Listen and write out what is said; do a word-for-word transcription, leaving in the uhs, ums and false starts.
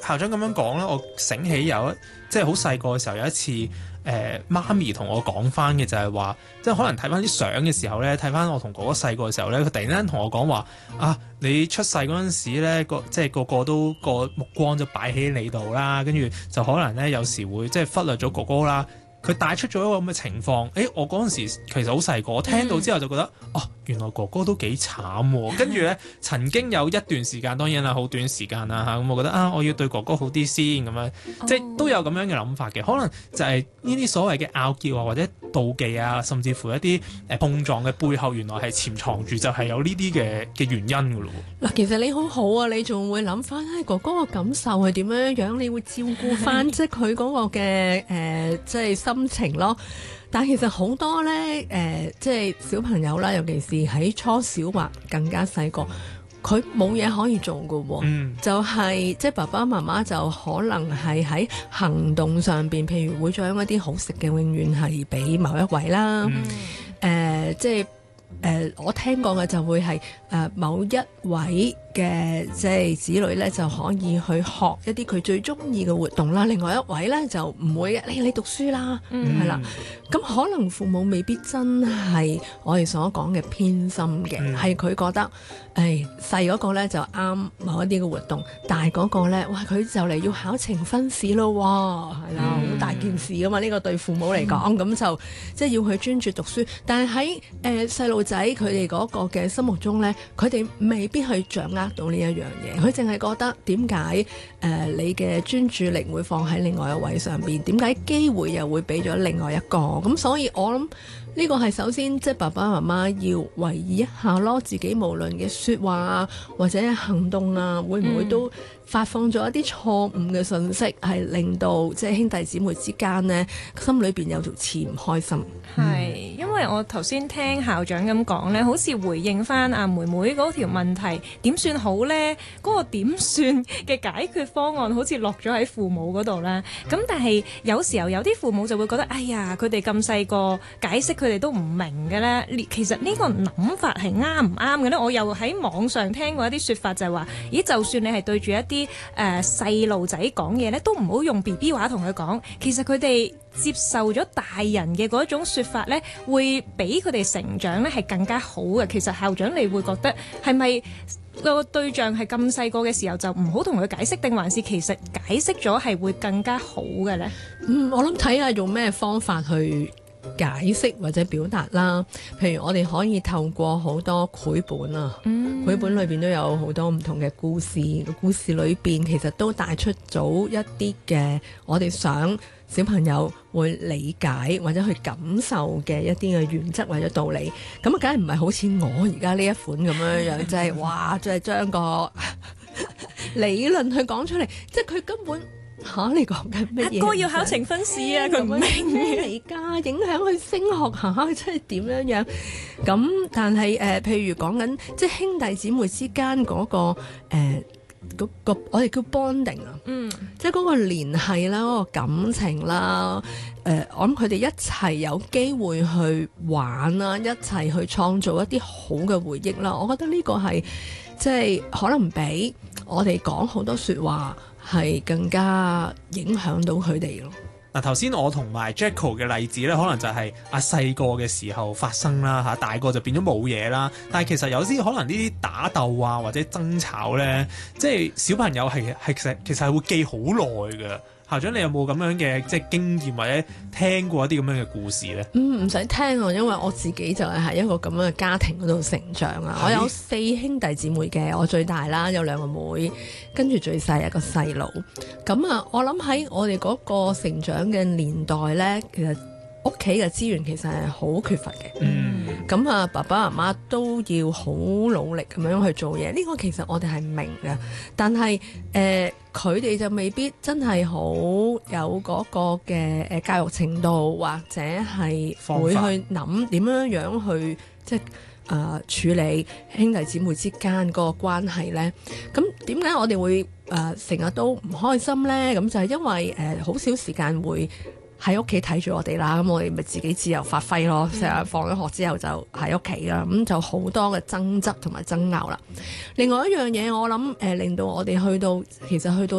校長咁樣講咧，我醒起有一即係好細個嘅時候有一次，誒、呃、媽咪同我講翻嘅就係話，即係可能睇翻啲相嘅時候咧，睇翻我同哥哥細個嘅時候咧，佢突然間同我講話啊，你出世嗰陣時咧，個即係個個都個目光就擺喺你度啦，跟住就可能咧有時會即係忽略咗哥哥啦。佢帶出咗一個咁嘅情況，誒，我嗰陣時其實好細個，我聽到之後就覺得，哦，原來哥哥都幾慘喎。跟住咧，曾經有一段時間，當然啦，好短時間啦嚇，咁我覺得啊，我要對哥哥好啲先咁樣，即係都有咁樣嘅諗法嘅。可能就係呢啲所謂嘅拗撬啊，或者妒忌啊，甚至乎一啲誒碰撞嘅背後，原來係潛藏住就係有呢啲嘅嘅原因㗎咯。 嗱，其實你好好啊，你仲會諗翻哥哥嘅感受係點樣樣，你會照顧翻即係佢嗰個嘅誒，即係心情咯。但其實好多咧誒、呃，即係小朋友啦，尤其是喺初小或更加細個，佢冇嘢可以做㗎喎、嗯，就係、是、即係爸爸媽媽就可能係喺行動上邊，譬如會將一啲好食嘅永遠係俾某一位啦，誒、嗯呃、即係誒、呃、我聽過嘅就會係誒、呃、某一位嘅即係子女咧就可以去學一啲佢最中意嘅活動啦，另外一位咧就唔會，你你讀書啦，係、嗯、啦，咁可能父母未必真係我哋所講嘅偏心嘅，係、嗯、佢覺得誒細嗰個咧就啱某一啲嘅活動，大嗰個咧哇佢就嚟要考呈分試咯，係啦，好、嗯、大件事噶嘛，呢、呢個對父母嚟講，咁、嗯、就即係要去專注讀書，但係喺誒細路仔佢哋嗰個嘅心目中咧，佢哋未必去掌握到呢一樣嘢，佢淨係覺得點解誒你嘅專注力會放喺另外一位上邊，點解機會又會俾咗另外一個，咁所以我諗呢個係首先即係爸爸媽媽要留意一下咯，自己無論嘅說話啊或者行動啊，會唔會都發放咗一啲錯誤嘅信息，係、嗯、令到即係兄弟姊妹之間呢心裏邊有條刺唔開心。 係，因為我頭先聽校長咁講呢，好似回應翻阿妹妹嗰條問題點算好呢？嗰、嗰個點算嘅解決方案好似落咗喺父母嗰度啦。咁但係有時候有啲父母就會覺得，哎呀，佢哋咁細個解釋佢哋都唔明嘅呢。其實呢個諗法係啱唔啱嘅呢？我又喺網上聽過一啲說法就係話，咦，就算你係對住一啲誒細路仔講嘢呢，都唔好用 B B 話同佢講。其實佢哋接受咗大人嘅嗰種說法呢，會俾佢哋成長呢係更加好嘅。其實校長你會覺得係咪個對象係咁細個嘅時候就唔好同佢解釋，定還是其實解釋咗係會更加好嘅呢？ 嗯，我諗睇下用咩方法去解釋或者表達啦。譬如我哋可以透過好多繪本啊，嗯、繪本裏邊都有好多唔同嘅故事，故事裏邊其實都帶出咗一啲嘅我哋想小朋友會理解或者去感受嘅一啲嘅原則或者道理。咁啊，梗係唔係好似我而家呢一款咁樣樣，即係哇，即係將個理論去講出嚟，即係佢根本吓、啊、你講緊乜嘢？ 阿哥要考呈分試啊，佢唔明咩嚟㗎？影響佢升學下，即係點樣樣？咁但係誒、呃，譬如講緊即係兄弟姊妹之間嗰、那個誒。呃嗰個我哋叫 bonding 啊，嗯，即係嗰個聯繫啦，嗰、嗰個感情啦，誒、呃，我諗佢哋一齊有機會去玩啦，一齊去創造一啲好嘅回憶啦。我覺得呢個係即係可能比我哋講好多說話係更加影響到佢哋咯。 嗱，頭先我同埋 Jacko 嘅例子咧，可能就係阿細個嘅時候發生啦嚇，大個就變咗冇嘢啦。但係其實有啲可能呢啲打鬥啊或者爭吵咧，即係小朋友係係其實其實係會記好耐㗎。校長，你有冇咁樣嘅即係經驗或者聽過一啲咁樣嘅故事咧？ 嗯，唔使聽啊，因為我自己就係喺一個咁樣嘅家庭嗰度成長啊。我有四兄弟姊妹嘅，我最大啦，有兩個妹，跟住最細一個細佬。咁啊，我諗喺我哋嗰個成長嘅年代咧，其實屋企嘅資源其實係好缺乏嘅。嗯，咁啊，爸爸媽媽都要好努力咁樣去做嘢。呢個其實我哋係明嘅，但係誒佢哋就未必真係好有嗰個嘅誒教育程度，或者係會去諗點樣樣去即係誒處理兄弟姊妹之間嗰個關係咧。咁點解我哋會誒成日都唔開心咧？咁就係因為誒好少時間會喺屋企睇住我哋啦，咁我哋咪自己自由發揮咯。成日放咗學之後就喺屋企啦，咁就好多嘅爭執同埋爭拗啦。另外一樣嘢，我諗誒令到我哋去到其實去到